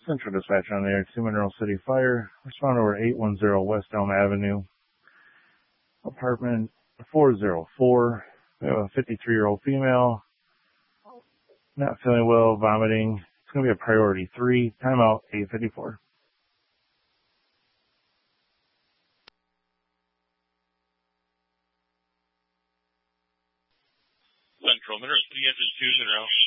Central Dispatch on the air to Monroe City Fire. Respond over 810 West Elm Avenue, apartment 404. We have a 53-year-old female, not feeling well, vomiting. It's going to be a priority 3. Timeout 8:54. Central, Monroe City, engine 2 Monroe.